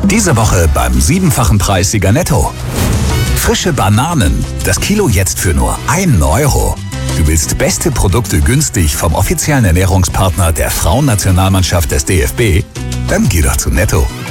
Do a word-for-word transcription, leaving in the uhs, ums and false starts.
Diese Woche beim siebenfachen Preissieger Netto. Frische Bananen, das Kilo jetzt für nur einen Euro. Du willst beste Produkte günstig vom offiziellen Ernährungspartner der Frauennationalmannschaft des D F B? Dann geh doch zu Netto.